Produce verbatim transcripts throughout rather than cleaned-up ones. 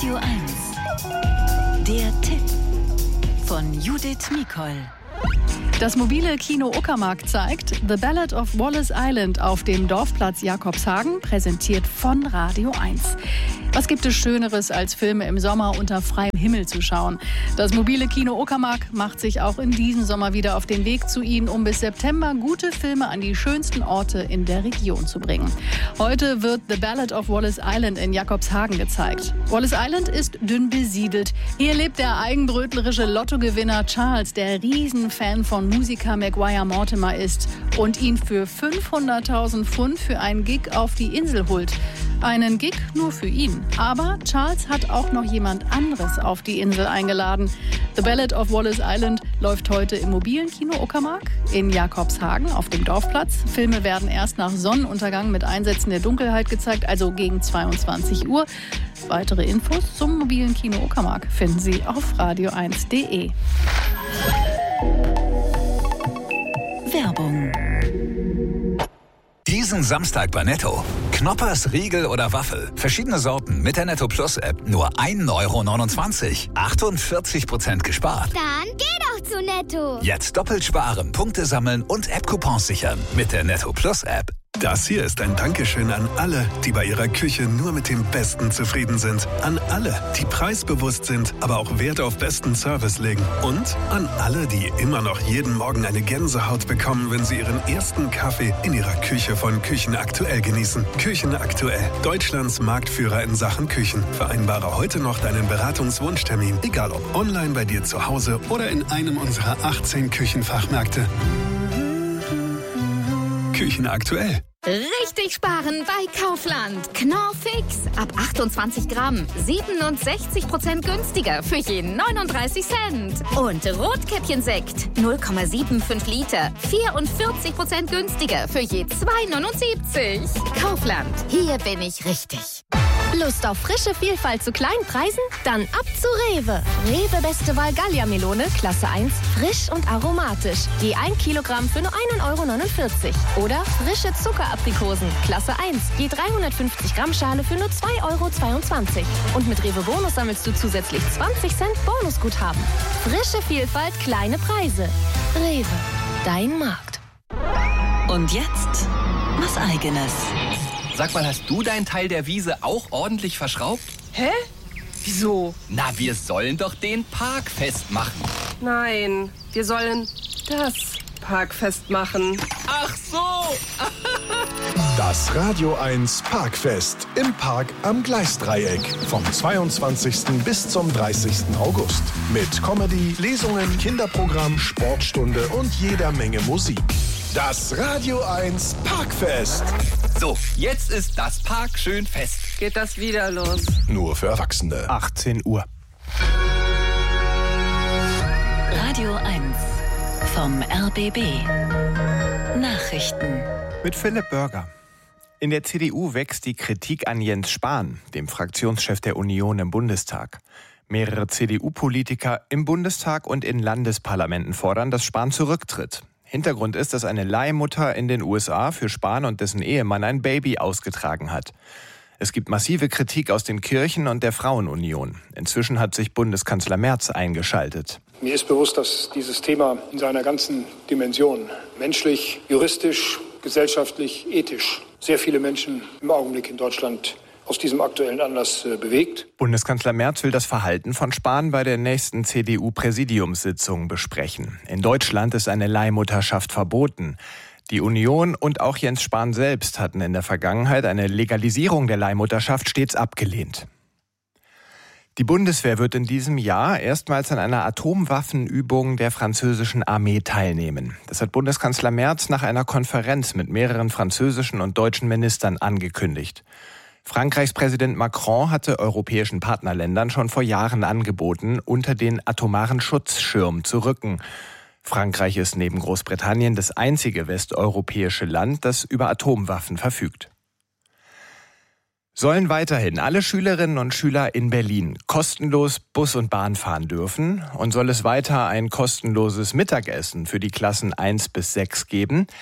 Radio eins. Der Tipp von Judith Mikol. Das mobile Kino Uckermark zeigt The Ballad of Wallace Island auf dem Dorfplatz Jakobshagen, präsentiert von Radio eins. Was gibt es Schöneres, als Filme im Sommer unter freiem Himmel zu schauen? Das mobile Kino Uckermark macht sich auch in diesem Sommer wieder auf den Weg zu Ihnen, um bis September gute Filme an die schönsten Orte in der Region zu bringen. Heute wird The Ballad of Wallace Island in Jakobshagen gezeigt. Wallace Island ist dünn besiedelt. Hier lebt der eigenbrötlerische Lottogewinner Charles, der Riesenfan von Musiker Maguire Mortimer ist und ihn für fünfhunderttausend Pfund für einen Gig auf die Insel holt. Einen Gig nur für ihn. Aber Charles hat auch noch jemand anderes auf die Insel eingeladen. The Ballad of Wallace Island läuft heute im mobilen Kino Uckermark in Jakobshagen auf dem Dorfplatz. Filme werden erst nach Sonnenuntergang mit Einsätzen der Dunkelheit gezeigt, also gegen zweiundzwanzig Uhr. Weitere Infos zum mobilen Kino Uckermark finden Sie auf radio eins punkt de. Werbung. Diesen Samstag bei Netto. Knoppers, Riegel oder Waffel. Verschiedene Sorten mit der Netto Plus App. Nur ein Euro neunundzwanzig. achtundvierzig Prozent gespart. Dann geh doch zu Netto. Jetzt doppelt sparen, Punkte sammeln und App-Coupons sichern. Mit der Netto Plus App. Das hier ist ein Dankeschön an alle, die bei ihrer Küche nur mit dem Besten zufrieden sind. An alle, die preisbewusst sind, aber auch Wert auf besten Service legen. Und an alle, die immer noch jeden Morgen eine Gänsehaut bekommen, wenn sie ihren ersten Kaffee in ihrer Küche von Küchen Aktuell genießen. Küchen Aktuell, Deutschlands Marktführer in Sachen Küchen. Vereinbare heute noch deinen Beratungswunschtermin, egal ob online bei dir zu Hause oder in einem unserer achtzehn Küchenfachmärkte. Küchen Aktuell. Richtig sparen bei Kaufland. Knorr-Fix. Ab achtundzwanzig Gramm. siebenundsechzig Prozent günstiger für jeden neununddreißig Cent. Und Rotkäppchensekt. null Komma fünfundsiebzig Liter. vierundvierzig Prozent günstiger für je zwei neunundsiebzig. Kaufland. Hier bin ich richtig. Lust auf frische Vielfalt zu kleinen Preisen? Dann ab zu Rewe. Rewe Beste Wahl Gallia-Melone, Klasse eins, frisch und aromatisch. Je ein Kilogramm für nur ein Euro neunundvierzig. Oder frische Zuckeraprikosen, Klasse eins, je dreihundertfünfzig Gramm Schale für nur zwei Euro zweiundzwanzig. Und mit Rewe Bonus sammelst du zusätzlich zwanzig Cent Bonusguthaben. Frische Vielfalt, kleine Preise. Rewe, dein Markt. Und jetzt was Eigenes. Sag mal, hast du deinen Teil der Wiese auch ordentlich verschraubt? Hä? Wieso? Na, wir sollen doch den Park festmachen. Nein, wir sollen das Parkfest machen. Ach so! Das Radio eins Parkfest im Park am Gleisdreieck vom zweiundzwanzigsten bis zum dreißigsten August. Mit Comedy, Lesungen, Kinderprogramm, Sportstunde und jeder Menge Musik. Das Radio eins Parkfest. So, jetzt ist das Park schön fest. Geht das wieder los? Nur für Erwachsene. achtzehn Uhr. Radio eins vom R B B. Nachrichten. Mit Philipp Börger. In der C D U wächst die Kritik an Jens Spahn, dem Fraktionschef der Union im Bundestag. Mehrere C D U-Politiker im Bundestag und in Landesparlamenten fordern, dass Spahn zurücktritt. Hintergrund ist, dass eine Leihmutter in den U S A für Spahn und dessen Ehemann ein Baby ausgetragen hat. Es gibt massive Kritik aus den Kirchen und der Frauenunion. Inzwischen hat sich Bundeskanzler Merz eingeschaltet. Mir ist bewusst, dass dieses Thema in seiner ganzen Dimension, menschlich, juristisch, gesellschaftlich, ethisch, sehr viele Menschen im Augenblick in Deutschland aus diesem aktuellen Anlass äh, bewegt. Bundeskanzler Merz will das Verhalten von Spahn bei der nächsten C D U-Präsidiumssitzung besprechen. In Deutschland ist eine Leihmutterschaft verboten. Die Union und auch Jens Spahn selbst hatten in der Vergangenheit eine Legalisierung der Leihmutterschaft stets abgelehnt. Die Bundeswehr wird in diesem Jahr erstmals an einer Atomwaffenübung der französischen Armee teilnehmen. Das hat Bundeskanzler Merz nach einer Konferenz mit mehreren französischen und deutschen Ministern angekündigt. Frankreichs Präsident Macron hatte europäischen Partnerländern schon vor Jahren angeboten, unter den atomaren Schutzschirm zu rücken. Frankreich ist neben Großbritannien das einzige westeuropäische Land, das über Atomwaffen verfügt. Sollen weiterhin alle Schülerinnen und Schüler in Berlin kostenlos Bus und Bahn fahren dürfen und soll es weiter ein kostenloses Mittagessen für die Klassen eins bis sechs geben?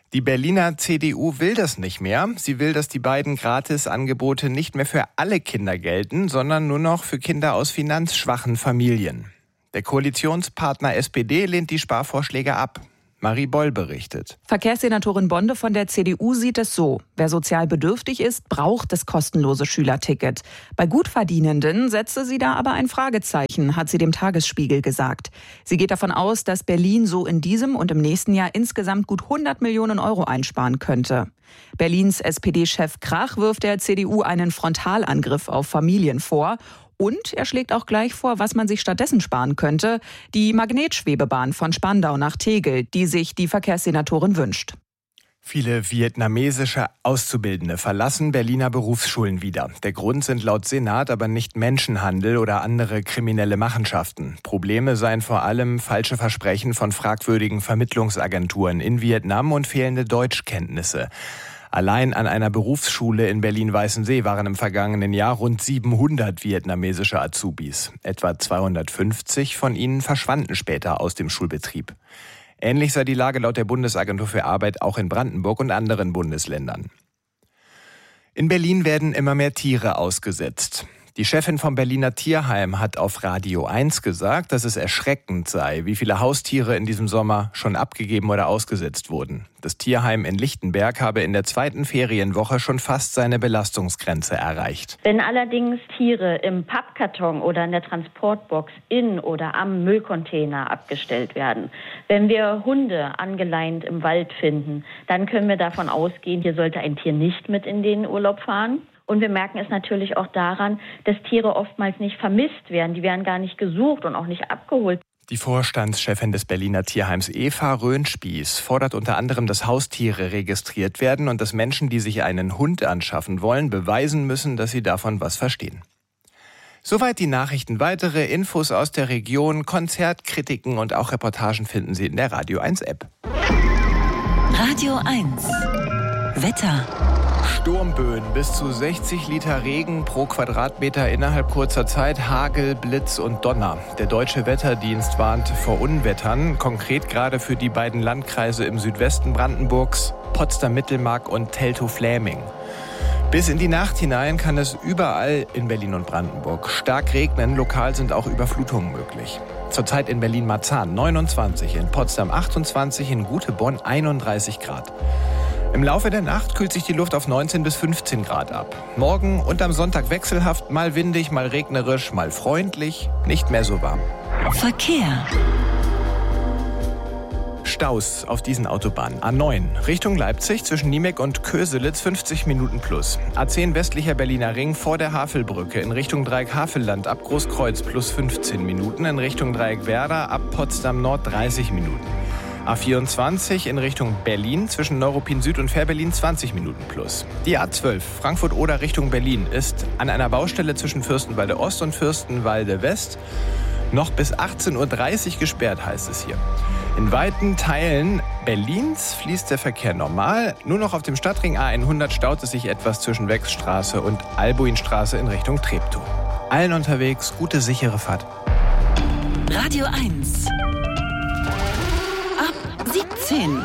Die Berliner C D U will das nicht mehr. Sie will, dass die beiden Gratisangebote nicht mehr für alle Kinder gelten, sondern nur noch für Kinder aus finanzschwachen Familien. Der Koalitionspartner S P D lehnt die Sparvorschläge ab. Marie Boll berichtet. Verkehrssenatorin Bonde von der C D U sieht es so. Wer sozial bedürftig ist, braucht das kostenlose Schülerticket. Bei Gutverdienenden setze sie da aber ein Fragezeichen, hat sie dem Tagesspiegel gesagt. Sie geht davon aus, dass Berlin so in diesem und im nächsten Jahr insgesamt gut hundert Millionen Euro einsparen könnte. Berlins S P D-Chef Krach wirft der C D U einen Frontalangriff auf Familien vor. Und er schlägt auch gleich vor, was man sich stattdessen sparen könnte. Die Magnetschwebebahn von Spandau nach Tegel, die sich die Verkehrssenatorin wünscht. Viele vietnamesische Auszubildende verlassen Berliner Berufsschulen wieder. Der Grund sind laut Senat aber nicht Menschenhandel oder andere kriminelle Machenschaften. Probleme seien vor allem falsche Versprechen von fragwürdigen Vermittlungsagenturen in Vietnam und fehlende Deutschkenntnisse. Allein an einer Berufsschule in Berlin-Weißensee waren im vergangenen Jahr rund siebenhundert vietnamesische Azubis. Etwa zweihundertfünfzig von ihnen verschwanden später aus dem Schulbetrieb. Ähnlich sei die Lage laut der Bundesagentur für Arbeit auch in Brandenburg und anderen Bundesländern. In Berlin werden immer mehr Tiere ausgesetzt. Die Chefin vom Berliner Tierheim hat auf Radio eins gesagt, dass es erschreckend sei, wie viele Haustiere in diesem Sommer schon abgegeben oder ausgesetzt wurden. Das Tierheim in Lichtenberg habe in der zweiten Ferienwoche schon fast seine Belastungsgrenze erreicht. Wenn allerdings Tiere im Pappkarton oder in der Transportbox in oder am Müllcontainer abgestellt werden, wenn wir Hunde angeleint im Wald finden, dann können wir davon ausgehen, hier sollte ein Tier nicht mit in den Urlaub fahren. Und wir merken es natürlich auch daran, dass Tiere oftmals nicht vermisst werden. Die werden gar nicht gesucht und auch nicht abgeholt. Die Vorstandschefin des Berliner Tierheims Eva Röhnspieß fordert unter anderem, dass Haustiere registriert werden und dass Menschen, die sich einen Hund anschaffen wollen, beweisen müssen, dass sie davon was verstehen. Soweit die Nachrichten. Weitere Infos aus der Region, Konzertkritiken und auch Reportagen finden Sie in der Radio eins App. Radio eins. Wetter. Sturmböen, bis zu sechzig Liter Regen pro Quadratmeter innerhalb kurzer Zeit, Hagel, Blitz und Donner. Der Deutsche Wetterdienst warnt vor Unwettern, konkret gerade für die beiden Landkreise im Südwesten Brandenburgs, Potsdam-Mittelmark und Teltow-Fläming. Bis in die Nacht hinein kann es überall in Berlin und Brandenburg stark regnen, lokal sind auch Überflutungen möglich. Zurzeit in Berlin-Marzahn neunundzwanzig, in Potsdam achtundzwanzig, in Gutebonn einunddreißig Grad. Im Laufe der Nacht kühlt sich die Luft auf neunzehn bis fünfzehn Grad ab. Morgen und am Sonntag wechselhaft, mal windig, mal regnerisch, mal freundlich, nicht mehr so warm. Verkehr. Staus auf diesen Autobahnen. A neun Richtung Leipzig zwischen Niemek und Köselitz fünfzig Minuten plus. A zehn westlicher Berliner Ring vor der Havelbrücke in Richtung Dreieck Havelland ab Großkreuz plus fünfzehn Minuten. In Richtung Dreieck Werder ab Potsdam Nord dreißig Minuten. A vierundzwanzig in Richtung Berlin zwischen Neuruppin Süd und Fährberlin zwanzig Minuten plus. Die A zwölf Frankfurt-Oder Richtung Berlin ist an einer Baustelle zwischen Fürstenwalde Ost und Fürstenwalde West noch bis achtzehn Uhr dreißig gesperrt, heißt es hier. In weiten Teilen Berlins fließt der Verkehr normal. Nur noch auf dem Stadtring A hundert staut es sich etwas zwischen Wechsstraße und Albuinstraße in Richtung Treptow. Allen unterwegs gute, sichere Fahrt. Radio eins. Ab siebzehn.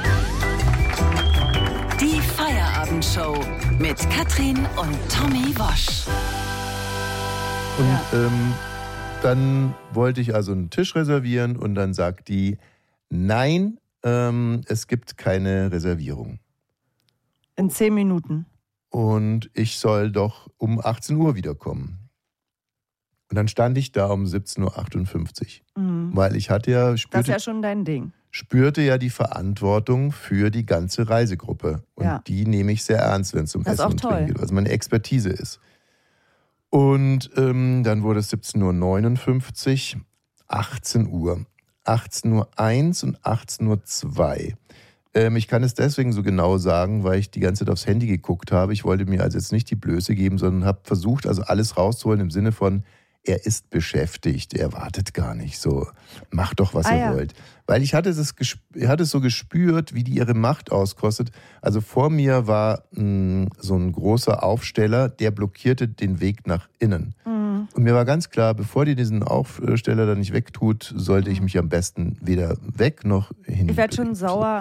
Die Feierabendshow mit Katrin und Tommy Wosch. Und ja. ähm, dann wollte ich also einen Tisch reservieren und dann sagt die, nein, ähm, es gibt keine Reservierung. In zehn Minuten. Und ich soll doch um achtzehn Uhr wiederkommen. Und dann stand ich da um siebzehn Uhr achtundfünfzig. Mhm. Weil ich hatte ja... Spürte, das ist ja schon dein Ding. Spürte ja die Verantwortung für die ganze Reisegruppe. Und ja. die nehme ich sehr ernst, wenn es um Essen und Trinken geht. Also meine Expertise ist. Und ähm, dann wurde es siebzehn Uhr neunundfünfzig, achtzehn Uhr. achtzehn Uhr eins und achtzehn Uhr zwei. Ähm, ich kann es deswegen so genau sagen, weil ich die ganze Zeit aufs Handy geguckt habe. Ich wollte mir also jetzt nicht die Blöße geben, sondern habe versucht, also alles rauszuholen im Sinne von, er ist beschäftigt, er wartet gar nicht so. Macht doch, was ah, ihr ja. wollt. Weil ich hatte es, ich hatte es so gespürt, wie die ihre Macht auskostet. Also vor mir war mh, so ein großer Aufsteller, der blockierte den Weg nach innen. Mhm. Und mir war ganz klar, bevor die diesen Aufsteller da nicht wegtut, sollte ich mich am besten weder weg noch hin. Ich werde schon sauer.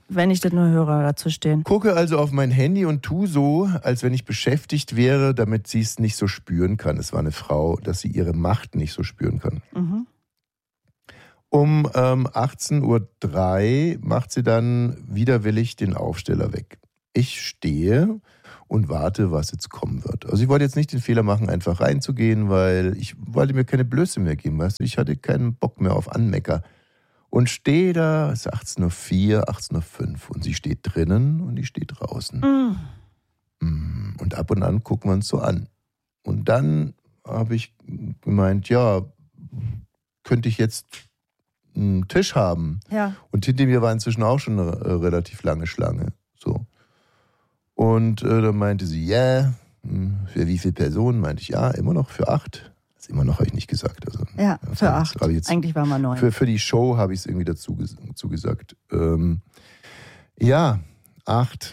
wenn ich das nur höre, dazu stehen. Gucke also auf mein Handy und tu so, als wenn ich beschäftigt wäre, damit sie es nicht so spüren kann. Es war eine Frau, dass sie ihre Macht nicht so spüren kann. Mhm. Um ähm, achtzehn Uhr drei macht sie dann widerwillig den Aufsteller weg. Ich stehe und warte, was jetzt kommen wird. Also ich wollte jetzt nicht den Fehler machen, einfach reinzugehen, weil ich wollte mir keine Blöße mehr geben. Weißt du? Ich hatte keinen Bock mehr auf Anmecker. Und stehe da, es ist achtzehn Uhr vier, achtzehn Uhr fünf und sie steht drinnen und ich stehe draußen. Mm. Und ab und an gucken wir uns so an. Und dann habe ich gemeint, ja, könnte ich jetzt einen Tisch haben? Ja. Und hinter mir war inzwischen auch schon eine äh, relativ lange Schlange. So. Und äh, dann meinte sie, ja, yeah. Für wie viele Personen? Meinte ich, ja, immer noch für acht. Das immer noch habe ich nicht gesagt. Also, ja, für acht. Jetzt, eigentlich waren wir neun. Für, für die Show habe ich es irgendwie dazu, dazu gesagt. Ähm, ja, acht.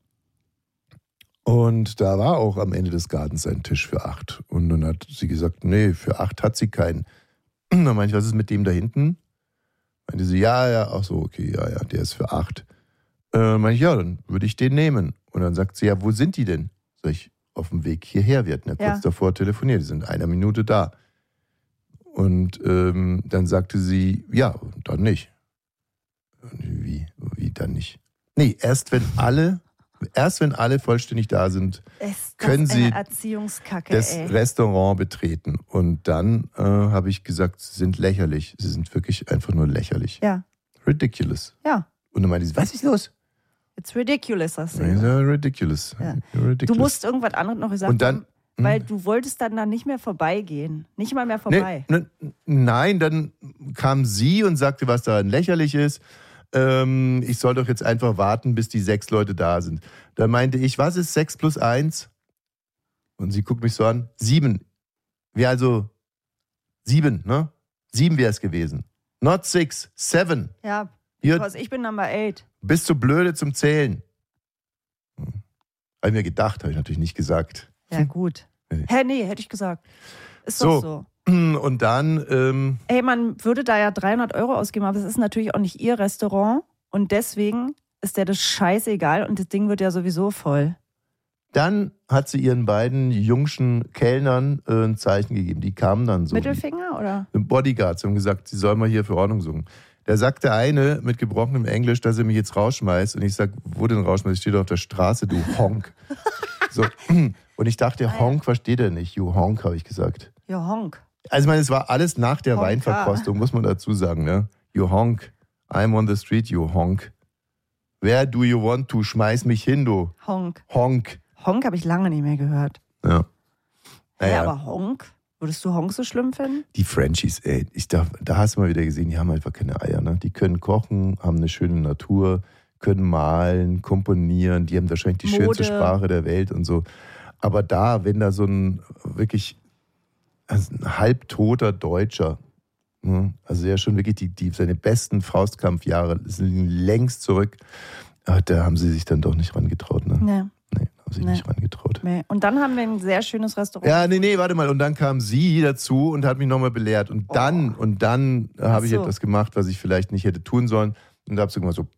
Und da war auch am Ende des Gartens ein Tisch für acht. Und dann hat sie gesagt, nee, für acht hat sie keinen. Dann meinte ich, was ist mit dem da hinten? Meinte sie, ja, ja, ach so, okay, ja, ja, der ist für acht. Äh, dann meinte ich, ja, dann würde ich den nehmen. Und dann sagt sie, ja, wo sind die denn? Sag ich, auf dem Weg hierher. Wir hatten ja, ja kurz davor telefoniert, die sind in einer Minute da. Und ähm, dann sagte sie, ja, dann nicht. Wie, wie dann nicht? Nee, erst wenn alle, erst wenn alle vollständig da sind, ist können sie Erziehungskacke, das ey. Restaurant betreten. Und dann äh, habe ich gesagt, sie sind lächerlich. Sie sind wirklich einfach nur lächerlich. Ja. Ridiculous. Ja. Und dann meinte sie, was ist los? It's ridiculous, hast du gesagt. Ja, ridiculous. Ja. ridiculous. Du musst irgendwas anderes noch gesagt und dann, haben, weil du wolltest dann da nicht mehr vorbeigehen. Nicht mal mehr vorbei. Nee, ne, nein, dann kam sie und sagte, was daran lächerlich ist. Ähm, ich soll doch jetzt einfach warten, bis die sechs Leute da sind. Da meinte ich, was ist sechs plus eins? Und sie guckt mich so an, sieben. Wäre also sieben, ne? Sieben wäre es gewesen. Not six, seven. Ja, Hier, ich bin Number eight. Bist du blöde zum Zählen? Hm. Habe ich mir gedacht, habe ich natürlich nicht gesagt. Ja, gut. Nee. Hä, nee, hätte ich gesagt. Ist so. doch so. Und dann... Ähm, Ey, man würde da ja dreihundert Euro ausgeben, aber es ist natürlich auch nicht ihr Restaurant und deswegen ist der das scheißegal und das Ding wird ja sowieso voll. Dann hat sie ihren beiden jungschen Kellnern äh, ein Zeichen gegeben. Die kamen dann so. Mittelfinger, oder? Bodyguards haben gesagt, sie sollen mal hier für Ordnung suchen. Da sagte eine mit gebrochenem Englisch, dass er mich jetzt rausschmeißt. Und ich sag, wo denn rausschmeißt? Ich stehe doch auf der Straße, du Honk. So. Und ich dachte, Honk versteht er nicht. You Honk, habe ich gesagt. You Honk. Also ich meine, es war alles nach der Honka. Weinverkostung, muss man dazu sagen. Ne? You Honk. I'm on the street, you Honk. Where do you want to? Schmeiß mich hin, du. Honk. Honk. Honk habe ich lange nicht mehr gehört. Ja. Naja, Ja, aber Honk? Würdest du Honk so schlimm finden? Die Frenchies, ey, ich da, da hast du mal wieder gesehen, die haben einfach keine Eier. Ne? Die können kochen, haben eine schöne Natur, können malen, komponieren, die haben wahrscheinlich die Mode. schönste Sprache der Welt und so. Aber da, wenn da so ein wirklich also ein halbtoter Deutscher, ne? Also ja schon wirklich die, die, seine besten Faustkampfjahre sind längst zurück, aber da haben sie sich dann doch nicht rangetraut. Ne? Nee. Nee, haben sich Nee. nicht rangetraut. Nee. Und dann haben wir ein sehr schönes Restaurant. Ja, nee, nee, warte mal. Und dann kam sie dazu und hat mich nochmal belehrt. Und dann, oh. und dann habe ich so. etwas gemacht, was ich vielleicht nicht hätte tun sollen. Und da habe ich gemacht so.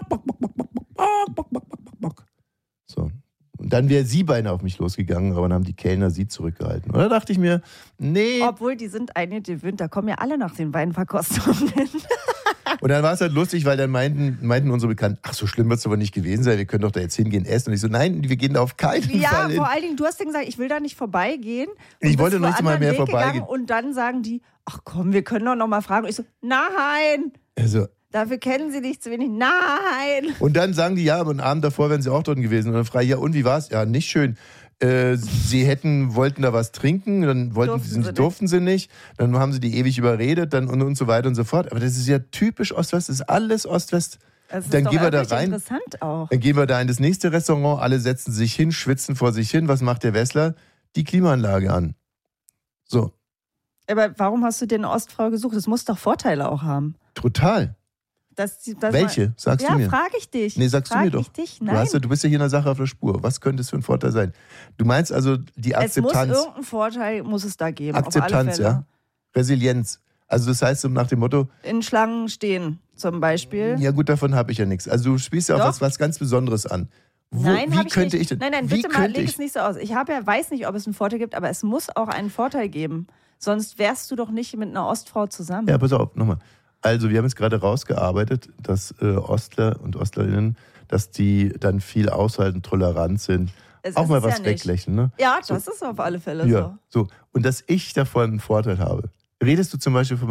So. Und dann wäre sie beinahe auf mich losgegangen, aber dann haben die Kellner sie zurückgehalten. Und da dachte ich mir, nee. Obwohl, die sind eigentlich gewöhnt, da kommen ja alle nach den Weinverkostungen hin. Und dann war es halt lustig, weil dann meinten, meinten unsere Bekannten, ach, so schlimm wird es aber nicht gewesen sein, wir können doch da jetzt hingehen essen. Und ich so, nein, wir gehen da auf keinen Ja, Fall hin. vor allen Dingen, du hast ja gesagt, ich will da nicht vorbeigehen. Und Ich wollte bist noch nicht mal woanders mehr Weg vorbeigehen. gegangen Und dann sagen die, ach komm, wir können doch noch mal fragen. Und ich so, nein, Also, dafür kennen sie dich zu wenig. Nein. und dann sagen die, ja, aber am Abend davor wären sie auch dort gewesen. Und dann frage ich, ja, und wie war's? Ja, nicht schön. Äh, sie hätten, wollten da was trinken, dann wollten, Durften sie, sie nicht. durften sie nicht, dann haben sie die ewig überredet dann und, und so weiter und so fort. Aber das ist ja typisch Ost-West, das ist alles Ost-West. Das ist Dann doch gehen wir da wirklich rein. interessant auch. Dann gehen wir da in das nächste Restaurant, alle setzen sich hin, schwitzen vor sich hin. Was macht der Wessler? Die Klimaanlage an. So, Aber warum hast du den Ostfrau gesucht? Das muss doch Vorteile auch haben. total. Dass, die- dass Welche? Man, Sagst ja, du mir? frage ich dich. Nee, sagst frag du mir doch. Ich dich? Du, Nein. hast ja, du bist ja hier in der Sache auf der Spur. Was könnte es für ein Vorteil sein? Du meinst also die es muss Akzeptanz. irgendeinen Vorteil muss es da geben. auf alle Akzeptanz, Fälle. ja. Resilienz. Also das heißt so nach dem Motto... In Schlangen stehen zum Beispiel. Ja gut, davon habe ich ja nichts. Also du spielst ja auch was, was ganz Besonderes an. Wo, nein, wie ich könnte nicht. ich denn? Nein, nein, bitte mal, leg es nicht so aus. Ich habe ja, weiß nicht, ob es einen Vorteil gibt, aber es muss auch einen Vorteil geben. Sonst wärst du doch nicht mit einer Ostfrau zusammen. Ja, pass auf, nochmal. Also wir haben jetzt gerade rausgearbeitet, dass äh, Ostler und Ostlerinnen, dass die dann viel aushalten, tolerant sind. Es auch mal was ja weglächeln, ne? Ja, so. das ist auf alle Fälle ja, so. so. Und dass ich davon einen Vorteil habe. Redest du zum Beispiel von